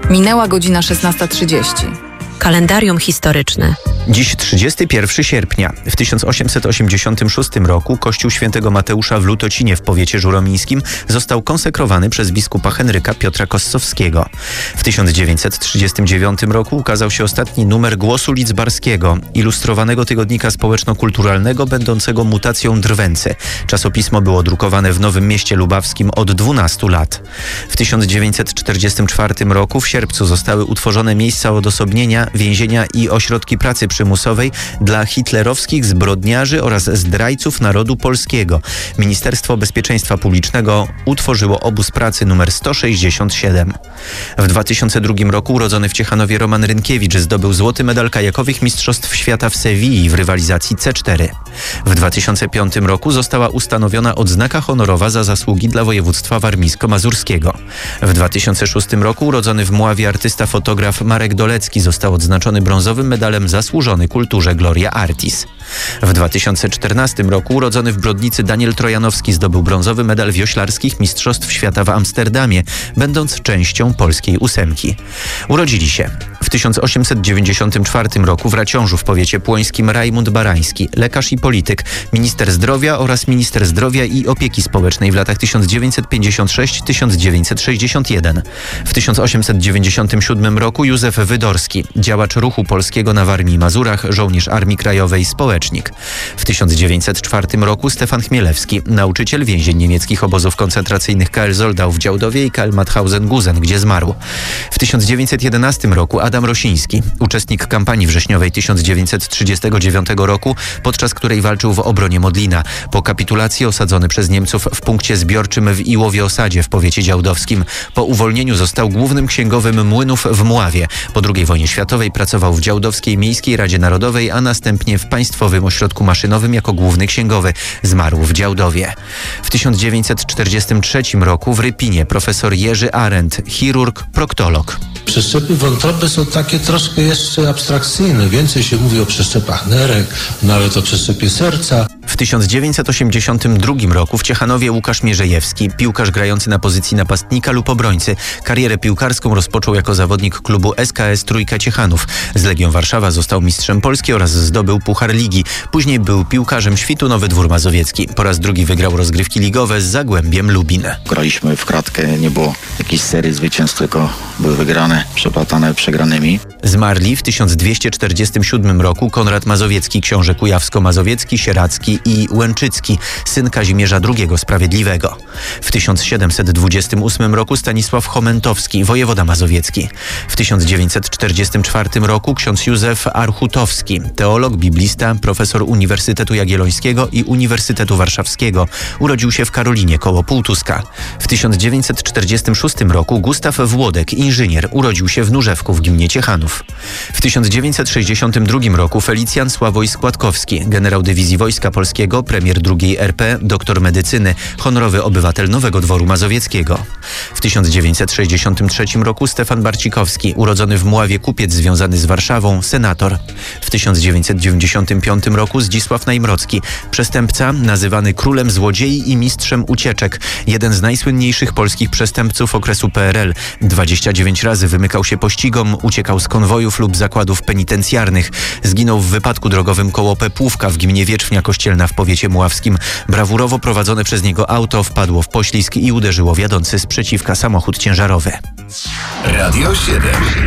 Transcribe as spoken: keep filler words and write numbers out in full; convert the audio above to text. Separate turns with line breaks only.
Minęła godzina szesnasta trzydzieści.
Kalendarium historyczne.
Dziś trzydziestego pierwszego sierpnia. W tysiąc osiemset osiemdziesiątym szóstym roku kościół świętego Mateusza w Lutocinie w powiecie żuromińskim został konsekrowany przez biskupa Henryka Piotra Kossowskiego. W tysiąc dziewięćset trzydziestym dziewiątym roku ukazał się ostatni numer Głosu Lidzbarskiego, ilustrowanego tygodnika społeczno-kulturalnego będącego mutacją Drwęcy. Czasopismo było drukowane w Nowym Mieście Lubawskim od dwunastu lat. W tysiąc dziewięćset czterdziestym czwartym roku w sierpcu zostały utworzone miejsca odosobnienia, więzienia i ośrodki pracy przymusowej dla hitlerowskich zbrodniarzy oraz zdrajców narodu polskiego. Ministerstwo Bezpieczeństwa Publicznego utworzyło obóz pracy numer sto sześćdziesiąt siedem. W dwa tysiące drugim roku urodzony w Ciechanowie Roman Rynkiewicz zdobył złoty medal kajakowych Mistrzostw Świata w Sewilli w rywalizacji C cztery. W dwa tysiące piątym roku została ustanowiona odznaka honorowa za zasługi dla województwa warmińsko-mazurskiego. W dwa tysiące szóstym roku urodzony w Mławie artysta fotograf Marek Dolecki został odznaczony brązowym medalem zasłużony kulturze Gloria Artis. W dwa tysiące czternastym roku urodzony w Brodnicy Daniel Trojanowski zdobył brązowy medal wioślarskich Mistrzostw Świata w Amsterdamie, będąc częścią polskiej ósemki. Urodzili się w tysiąc osiemset dziewięćdziesiątym czwartym roku w Raciążu w powiecie płońskim Rajmund Barański, lekarz i polityk, minister zdrowia oraz minister zdrowia i opieki społecznej w latach tysiąc dziewięćset pięćdziesiąt sześć do tysiąc dziewięćset sześćdziesiąt jeden. W tysiąc osiemset dziewięćdziesiątym siódmym roku Józef Wydorski, działacz ruchu polskiego na Warmii i Mazurach, żołnierz Armii Krajowej, społecznik. W tysiąc dziewięćset czwartym roku Stefan Chmielewski, nauczyciel, więzień niemieckich obozów koncentracyjnych K L Zoldau w Działdowie i K L Mauthausen-Gusen, gdzie zmarł. W tysiąc dziewięćset jedenastym roku Adam Rosiński, uczestnik kampanii wrześniowej tysiąc dziewięćset trzydziestego dziewiątego roku, podczas której walczył w obronie Modlina. Po kapitulacji osadzony przez Niemców w punkcie zbiorczym w Iłowie Osadzie w powiecie działdowskim. Po uwolnieniu został głównym księgowym młynów w Mławie. Po drugiej wojnie światowej pracował w Działdowskiej Miejskiej Radzie Narodowej, a następnie w Państwowym Ośrodku Maszynowym jako główny księgowy. Zmarł w Działdowie. W tysiąc dziewięćset czterdziestym trzecim roku w Rypinie profesor Jerzy Arendt, chirurg, proktolog.
Przeszczepy wątroby są takie troszkę jeszcze abstrakcyjne. Więcej się mówi o przeszczepach nerek, nawet o przeszczepie serca.
W tysiąc dziewięćset osiemdziesiątym drugim roku w Ciechanowie Łukasz Mierzejewski, piłkarz grający na pozycji napastnika lub obrońcy. Karierę piłkarską rozpoczął jako zawodnik klubu S K S Trójka Ciechanów. Z Legią Warszawa został mistrzem Polski oraz zdobył Puchar Ligi. Później był piłkarzem Świtu Nowy Dwór Mazowiecki. Po raz drugi wygrał rozgrywki ligowe z Zagłębiem Lubin.
Graliśmy w kratkę, nie było jakiejś serii zwycięstw, tylko były wygrane, przeplatane przegranymi.
Zmarli w tysiąc dwieście czterdziestym siódmym roku Konrad Mazowiecki, książę kujawsko-mazowiecki, sieradzki i łęczycki, syn Kazimierza drugiego Sprawiedliwego. W tysiąc siedemset dwudziestym ósmym roku Stanisław Chomentowski, wojewoda mazowiecki. W tysiąc dziewięćset czterdziestym czwartym roku ksiądz Józef Archutowski, teolog, biblista, profesor Uniwersytetu Jagiellońskiego i Uniwersytetu Warszawskiego. Urodził się w Karolinie koło Półtuska. W tysiąc dziewięćset czterdziestym szóstym roku Gustaw Włodek, inżynier, urodził się w Nóżewku w gminie Ciechanów. W tysiąc dziewięćset sześćdziesiątym drugim roku Felicjan Sławoj Składkowski, generał dywizji Wojska Polskiego, premier drugiej R P, doktor medycyny, honorowy obywatel Nowego Dworu Mazowieckiego. W tysiąc dziewięćset sześćdziesiątym trzecim roku Stefan Barcikowski, urodzony w Mławie kupiec związany z Warszawą, senator. W tysiąc dziewięćset dziewięćdziesiątym piątym roku Zdzisław Najmrocki, przestępca nazywany królem złodziei i mistrzem ucieczek, jeden z najsłynniejszych polskich przestępców okresu P R L. dwadzieścia dziewięć razy wymykał się pościgom, uciekał z konwojów lub zakładów penitencjarnych. Zginął w wypadku drogowym koło Pepłówka w gminie Wietrzwnia Kościelna w powiecie mławskim. Brawurowo prowadzone przez niego auto wpadło w poślizg i uderzyło w jadący sprzeciwka samochód ciężarowy.
Radio siedem.